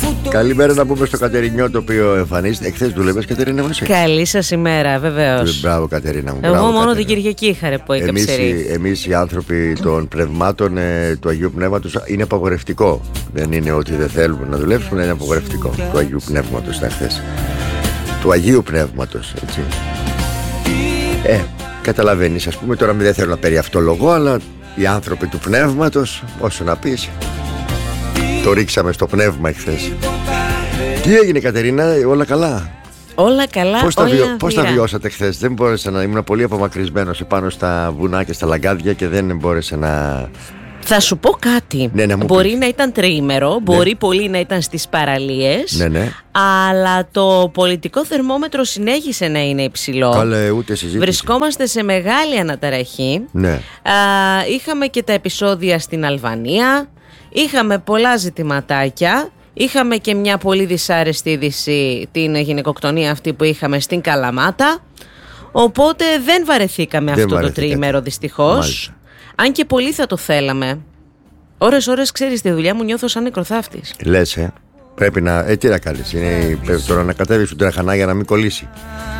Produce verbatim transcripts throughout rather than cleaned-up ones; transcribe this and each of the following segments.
Καλημέρα να πούμε στο Κατερινιό το οποίο εμφανίζεται. Εχθές δούλευες, Κατερίνα μου? Καλή σας ημέρα, βεβαίως. Μπράβο, Κατερίνα μου. Εγώ Μπράβο, μόνο Κατερίνα. την Κυριακή είχα ρε που έκαψε. Εμείς, εμείς οι άνθρωποι των πνευμάτων ε, του Αγίου Πνεύματος είναι απαγορευτικό. Δεν είναι ότι δεν θέλουμε να δουλέψουμε, είναι απαγορευτικό. Του Αγίου Πνεύματος ήταν χθες. Του Αγίου Πνεύματος, έτσι. Ε, καταλαβαίνεις, ας πούμε, τώρα δεν θέλω να περιαυτολογώ, αλλά οι άνθρωποι του πνεύματος, όσο να πεις, το ρίξαμε στο πνεύμα εχθές. Τι έγινε, Κατερίνα, όλα καλά? Όλα καλά, Πώς, όλα τα, βιο... Πώς τα βιώσατε χθες? Δεν μπόρεσα να ήμουν πολύ απομακρυσμένος επάνω στα βουνά και στα λαγκάδια και δεν μπόρεσα να... Θα σου πω κάτι. Ναι, ναι, μπορεί πεις. να ήταν τριήμερο, ναι. Μπορεί πολύ να ήταν στις παραλίες, ναι, ναι. Αλλά το πολιτικό θερμόμετρο συνέχισε να είναι υψηλό. Καλέ, ούτε συζήτηση. Βρισκόμαστε σε μεγάλη αναταραχή. Ναι. Α, είχαμε και τα επεισόδια στην Αλβανία. Είχαμε πολλά ζητηματάκια. Είχαμε και μια πολύ δυσάρεστη είδηση, την γυναικοκτονία αυτή που είχαμε στην Καλαμάτα. Οπότε δεν βαρεθήκαμε δεν αυτό βαρεθήκα. το τριήμερο δυστυχώς. Μάλιστα. Αν και πολύ θα το θέλαμε. Ώρες ώρες ξέρεις, στη δουλειά μου νιώθω σαν νεκροθάφτης. Λες, ε. Πρέπει να... Ε, τι να κάνεις. Είναι... Πρέπει τώρα να κατέβεις τον τραχανά για να μην κολλήσει.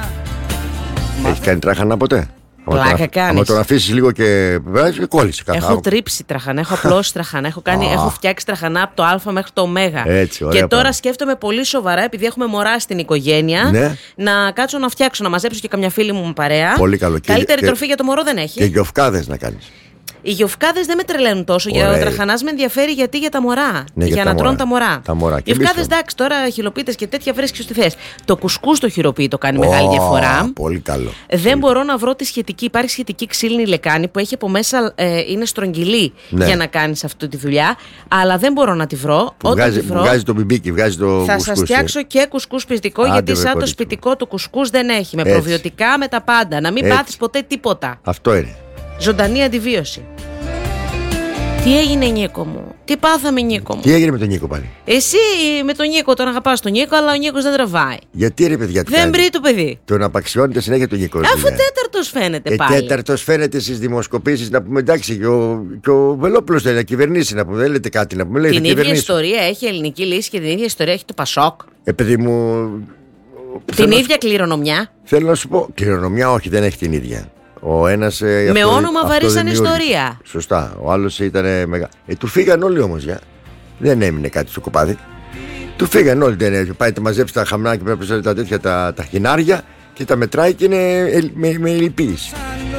Μα... Έχει κάνει τραχανά ποτέ? Πλάκα κάνεις. Αν τον αφήσεις λίγο και βάζει, κόλλησε κατά. Έχω τρίψει τραχανά, έχω απλώσει τραχανά, έχω, κάνει, oh. έχω φτιάξει τραχανά από το Α μέχρι το Ω. Έτσι, ωραία, και τώρα πάμε. Σκέφτομαι πολύ σοβαρά, επειδή έχουμε μωρά στην οικογένεια, ναι. να κάτσω να φτιάξω, να μαζέψω και καμιά φίλη μου παρέα. Πολύ καλό. Καλύτερη και... τροφή για το μωρό δεν έχει. Και γιοφκάδες να κάνεις. Οι γιοφκάδες δεν με τρελαίνουν τόσο. Για ο τραχανάς με ενδιαφέρει γιατί για τα μωρά. Ναι, για, για να τα τρώνε τα μωρά. Τα μωρά. Οι γιοφκάδες, εντάξει, τώρα χυλοπίτες και τέτοια βρίσκεις ό,τι θες. Το κουσκούς το χειροποίητο κάνει oh, μεγάλη διαφορά. Πολύ καλό. Δεν πολύ μπορώ να βρω τη σχετική. Υπάρχει σχετική ξύλινη λεκάνη που έχει από μέσα, ε, είναι στρογγυλή, ναι. Για να κάνεις αυτή τη δουλειά. Αλλά δεν μπορώ να τη βρω. Που Όταν βγάζει, τη βρω, βγάζει το μπιμπίκι, βγάζει το θα κουσκούς. σας φτιάξω και κουσκούς πιστικό. Άντε, γιατί σαν το σπιτικό το κουσκούς δεν έχει. Με έτσι. Προβιωτικά, με τα πάντα. Να μην έτσι. πάθεις ποτέ τίποτα. Αυτό είναι. Ζωντανή αντιβίωση. Τι έγινε, Νίκο μου? Τι πάθαμε, Νίκο μου? Τι έγινε με τον Νίκο πάλι? Εσύ με τον Νίκο τον αγαπάς τον Νίκο, αλλά ο Νίκος δεν τραβάει. Γιατί ρε παιδιά? Δεν βρει το παιδί. Τον απαξιώνετε συνέχεια τον Νίκο. Αφού τέταρτος φαίνεται ε, πάλι. Τέταρτος φαίνεται στις δημοσκοπήσεις, να πούμε, εντάξει, και ο, και ο Βελόπουλος θέλει να κυβερνήσει, να πούμε. Δεν λέτε κάτι να πούμε. Λέει, την ίδια ιστορία έχει η ελληνική λύση και την ίδια ιστορία έχει το Πασόκ. Ε, παιδί μου. Την ίδια σου... κληρονομιά. Θέλω να σου πω. Κληρονομιά, όχι, δεν έχει την ίδια. Ο ένας, ε, με αυτό, όνομα βαρύσαν ιστορία. Σωστά. Ο άλλος ήταν μεγάλο. Ε, του φύγαν όλοι όμως, για. Δεν έμεινε κάτι στο κοπάδι. Του φύγαν όλοι. Δεν πάει να μαζέψει τα χαμνάκια, πρέπει να τα τέτοια τα, τα χινάρια και τα μετράει και είναι ε, με, με υλοποίηση.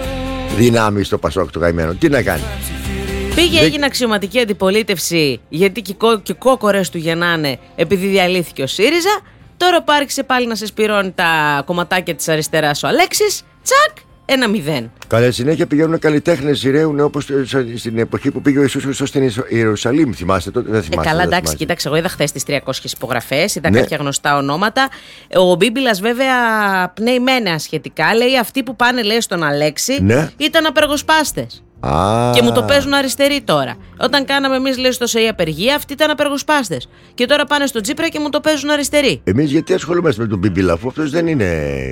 Δυνάμει στο Πασόκ το καημένο. Τι να κάνει. Πήγε, έγινε αξιωματική αντιπολίτευση γιατί και οι κόκορες του γεννάνε επειδή διαλύθηκε ο ΣΥΡΙΖΑ. Τώρα πάρξε πάλι να σε σπυρώνει τα κομματάκια της αριστεράς ο Αλέξης. Τσακ! Ένα μηδέν. Καλά, συνέχεια πηγαίνουν καλλιτέχνες, ηραίουν όπως στην εποχή που πήγε ο Ιησούς στην Ιερουσαλήμ. Θυμάστε τότε? Δεν θυμάστε. Ε, καλά, δεν εντάξει, θυμάστε. Κοίταξε, εγώ είδα χθες τις τριακόσιες υπογραφές, είδα ναι. κάποια γνωστά ονόματα. Ο Μπίμπιλας, βέβαια, πνέει μένα σχετικά. Λέει αυτοί που πάνε, λέει, στον Αλέξη ναι. ήταν απεργοσπάστες. Α. Και μου το παίζουν αριστεροί τώρα. Όταν κάναμε εμείς, λέει, στο ΣΕΙ απεργία, αυτοί ήταν απεργοσπάστες. Και τώρα πάνε στο Τσίπρα και μου το παίζουν αριστεροί. Εμείς γιατί ασχολούμαστε με τον Μπίμπιλα, αφού αυτός δεν είναι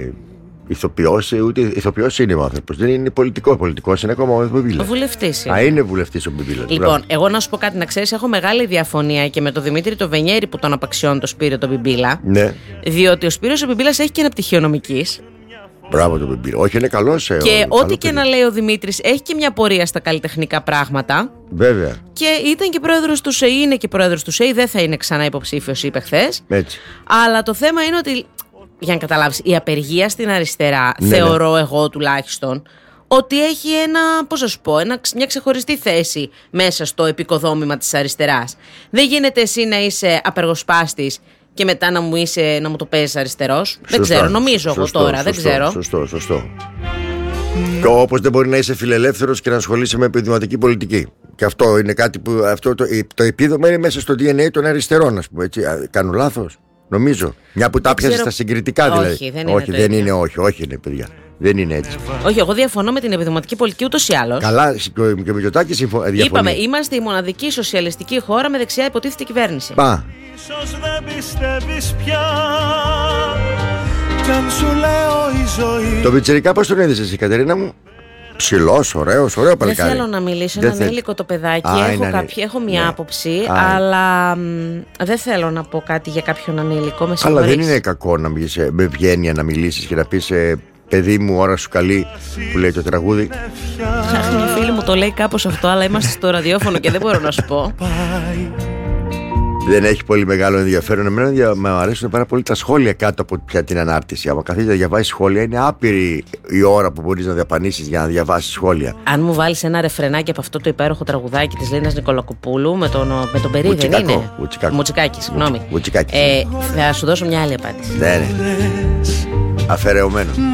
ηθοποιός, ούτε ηθοποιός είναι ο άνθρωπος. Δεν είναι πολιτικό. Πολιτικός είναι ακόμα ο Μπίμπιλας. Βουλευτής είναι. Α, είναι βουλευτής ο Μπίμπιλας. Λοιπόν, μπράβο. Εγώ να σου πω κάτι, να ξέρεις, έχω μεγάλη διαφωνία και με τον Δημήτρη το Βενιέρη που τον απαξιώνει το Σπύριο τον Μπίμπιλα. Ναι. Διότι ο Σπύρος ο Μπίμπιλας έχει και ένα πτυχίο νομικής. Μπράβο τον Μπίμπιλα. Όχι, είναι καλός. Ε, και ο, ό,τι και παιδί. Να λέει ο Δημήτρης, έχει και μια πορεία στα καλλιτεχνικά πράγματα. Βέβαια. Και ήταν και πρόεδρος του ΣΕΙ, είναι και πρόεδρος του ΣΕΙ, δεν θα είναι ξανά υποψήφιος, είπε χθες. Έτσι. Αλλά το θέμα είναι ότι, για να καταλάβεις, η απεργία στην αριστερά, ναι, θεωρώ ναι. εγώ τουλάχιστον, ότι έχει ένα, πώς να σου πω, ένα, μια ξεχωριστή θέση μέσα στο επικοδόμημα της αριστεράς. Δεν γίνεται εσύ να είσαι απεργοσπάστης και μετά να μου, είσαι, να μου το παίζεις αριστερός. Σωστά, δεν ξέρω, νομίζω σωστό, εγώ τώρα, σωστό, δεν ξέρω. Σωστό, σωστό. Mm. Και όπως δεν μπορεί να είσαι φιλελεύθερος και να ασχολείσαι με επιδηματική πολιτική. Και αυτό είναι κάτι που. Αυτό το, το επίδομα είναι μέσα στο ντι εν έι των αριστερών, ας πούμε. Έτσι. Κάνω λάθος, νομίζω. Μια που τα πιάσε στα συγκριτικά δηλαδή. Όχι, δεν είναι. Όχι, δεν είναι, όχι, όχι είναι, παιδιά. Δεν είναι έτσι. Όχι, εγώ διαφωνώ με την επιδοματική πολιτική ούτως ή άλλως. Καλά, και ο Μητσοτάκης διαφωνεί. Είπαμε, είμαστε η μοναδική σοσιαλιστική χώρα με δεξιά υποτίθεται κυβέρνηση. Πα. Ίσως δεν πιστεύεις πια. Κι αν σου λέω η ζωή. Το πιτσιρικά πώς τον έδεσαι εσύ, Κατερίνα μου? Ψηλός, ωραίος, ωραίο παλικάρι. Δεν θέλω να μιλήσω, είναι ανήλικο το παιδάκι. Α, έχω, είναι... κάποιο, έχω μία ναι. άποψη, Α, αλλά μ, δεν θέλω να πω κάτι για κάποιον ανήλικο. Με αλλά δεν είναι κακό να μιλήσεις, με ευγένεια να μιλήσεις και να πεις ε, παιδί μου, ώρα σου καλή, που λέει το τραγούδι. Αχ, μια φίλη μου το λέει κάπως αυτό, αλλά είμαστε στο ραδιόφωνο και δεν μπορώ να σου πω. Δεν έχει πολύ μεγάλο ενδιαφέρον. Εμένα μου αρέσουν πάρα πολύ τα σχόλια κάτω από πια την ανάρτηση. Άμα καθίσεις να διαβάσεις σχόλια, είναι άπειρη η ώρα που μπορείς να διαπανίσεις για να διαβάσεις σχόλια. Αν μου βάλεις ένα ρεφρενάκι από αυτό το υπέροχο τραγουδάκι της Λίνας Νικολακοπούλου με τον, με τον Περί, δεν είναι? Μουτσικάκο. Μουτσικάκι, συγγνώμη. Μουτσικάκι. Ε, θα σου δώσω μια άλλη απάντηση. Ναι, ναι. Αφαιρεωμένο.